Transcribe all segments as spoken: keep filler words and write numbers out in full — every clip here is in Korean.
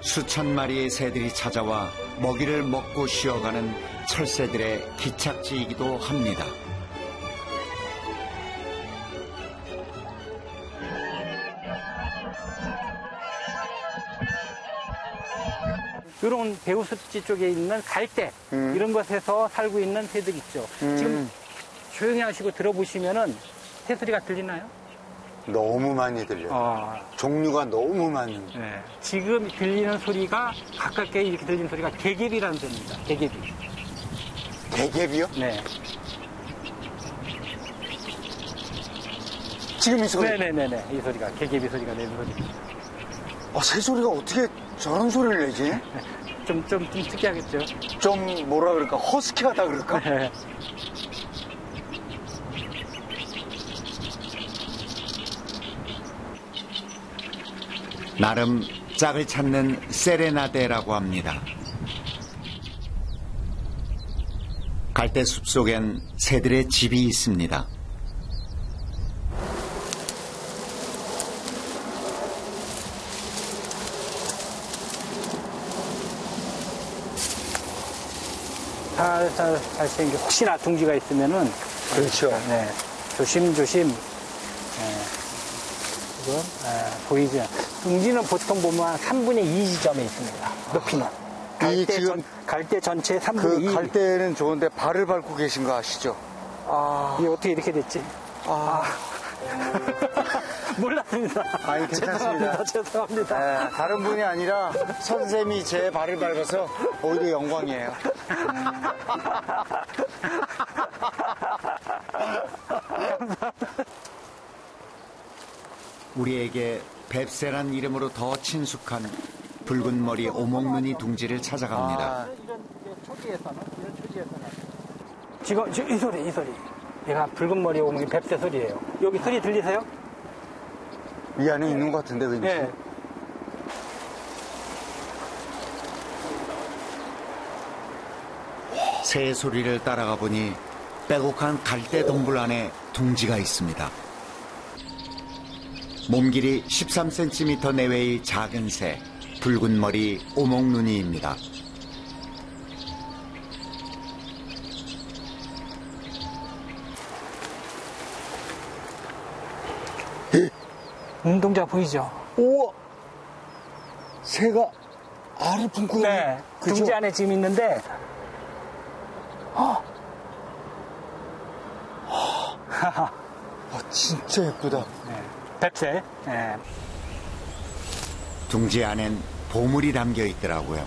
수천 마리의 새들이 찾아와 먹이를 먹고 쉬어가는 철새들의 기착지이기도 합니다. 이런 배우숲지 쪽에 있는 갈대 음. 이런 곳에서 살고 있는 새들 있죠. 음. 지금 조용히 하시고 들어보시면은 새소리가 들리나요? 너무 많이 들려요. 아. 종류가 너무 많은. 네. 지금 들리는 소리가 가깝게 이렇게 들리는 소리가 개개비라는 소리입니다. 개개비. 개개비요? 네. 지금 이 소리? 네네네네. 이 소리가 개개비 소리가 내는 소리. 아, 새소리가 어떻게 저런 소리를 내지? 좀, 좀, 좀 특이하겠죠? 좀 뭐라 그럴까? 허스키하다 그럴까? 네. 나름 짝을 찾는 세레나데라고 합니다. 갈대 숲속엔 새들의 집이 있습니다. 살살 살생겨 혹시나 둥지가 있으면은 그렇죠. 네, 조심조심. 네, 지금 네, 보이죠? 둥지는 보통 보면 한 삼분의 이 지점에 있습니다. 높이는. 갈대, 지금 전, 갈대 전체 삼분의 이. 그 갈대는 좋은데 발을 밟고 계신 거 아시죠? 아. 이게 어떻게 이렇게 됐지? 아. 몰랐습니다. 아니, 괜찮습니다. 죄송합니다. 죄송합니다. 네, 다른 분이 아니라 선생님이 제 발을 밟아서 오히려 영광이에요. 우리에게 뱁새란 이름으로 더 친숙한 붉은 머리 오목눈이 둥지를 찾아갑니다. 아, 이런 초지에서는 이런 초지에서는 지금 이 소리 이 소리 얘가 붉은 머리 오목이 뱁새 소리예요. 여기 소리 들리세요? 이 안에 있는 것 같은데 왠지. 네. 새 소리를 따라가 보니 빼곡한 갈대 동굴 안에 둥지가 있습니다. 몸길이 십삼 센티미터 내외의 작은 새, 붉은 머리 오목눈이입니다. 눈동자 보이죠? 우와! 새가 알을 품고 있는. 네. 둥지 안에 지금 있는데 아, 진짜 예쁘다. 네. 뱁새. 네. 둥지 안엔 보물이 담겨 있더라고요.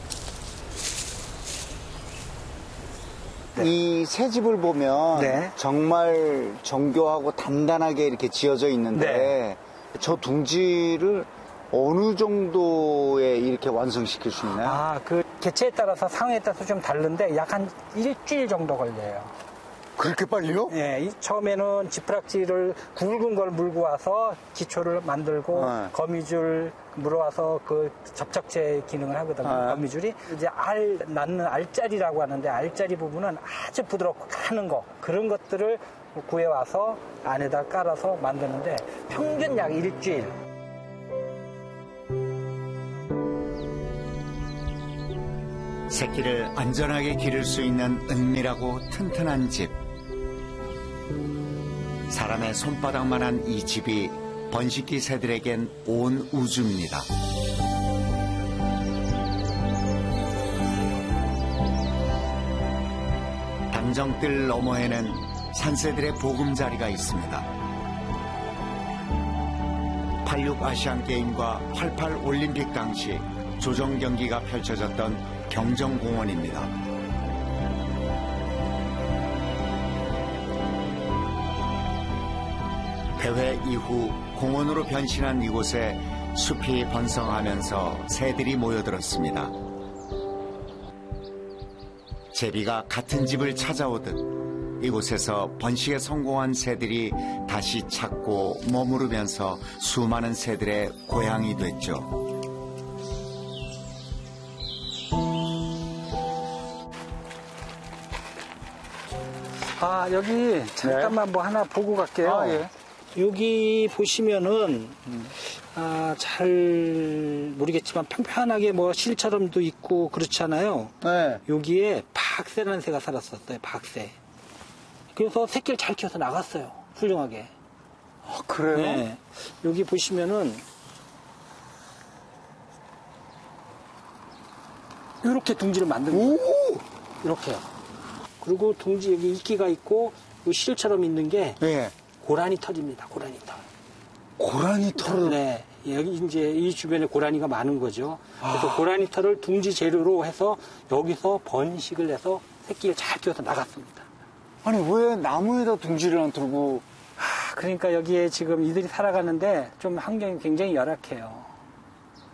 이 새집을 보면 네. 정말 정교하고 단단하게 이렇게 지어져 있는데 네. 저 둥지를 어느 정도에 이렇게 완성시킬 수 있나요? 아, 그 개체에 따라서 상황에 따라서 좀 다른데 약 한 일주일 정도 걸려요. 그렇게 빨리요? 예, 이, 처음에는 지푸락지를 굵은 걸 물고 와서 기초를 만들고 네. 거미줄 물어와서 그 접착제 기능을 하거든요. 네. 거미줄이 이제 알 낳는 알짜리라고 하는데 알짜리 부분은 아주 부드럽고 가는 거 그런 것들을 구해와서 안에다 깔아서 만드는데 평균 약 일주일. 새끼를 안전하게 기를 수 있는 은밀하고 튼튼한 집. 사람의 손바닥만한 이 집이 번식기 새들에겐 온 우주입니다. 담정뜰 너머에는 산새들의 보금자리가 있습니다. 팔십육 아시안게임과 팔십팔 올림픽 당시 조정 경기가 펼쳐졌던 경정공원입니다. 대회 이후 공원으로 변신한 이곳에 숲이 번성하면서 새들이 모여들었습니다. 제비가 같은 집을 찾아오듯 이곳에서 번식에 성공한 새들이 다시 찾고 머무르면서 수많은 새들의 고향이 됐죠. 아, 여기 잠깐만 네. 뭐 하나 보고 갈게요. 아, 예. 여기 보시면은 음. 아, 잘 모르겠지만 평평하게 뭐 실처럼도 있고 그렇잖아요. 네. 여기에 박새라는 새가 살았었어요. 박새. 그래서 새끼를 잘 키워서 나갔어요. 훌륭하게. 아, 그래요? 네. 여기 보시면은 이렇게 둥지를 만든 거예요. 오! 이렇게요. 그리고 둥지 여기 이끼가 있고 이 실처럼 있는 게 예. 고라니 털입니다. 고라니 털. 고라니 털을. 네. 여기 이제 이 주변에 고라니가 많은 거죠. 그래서 아. 고라니 털을 둥지 재료로 해서 여기서 번식을 해서 새끼를 잘 키워서 나갔습니다. 아니, 왜 나무에다 둥지를 안 틀고. 아, 그러니까 여기에 지금 이들이 살아가는데 좀 환경이 굉장히 열악해요.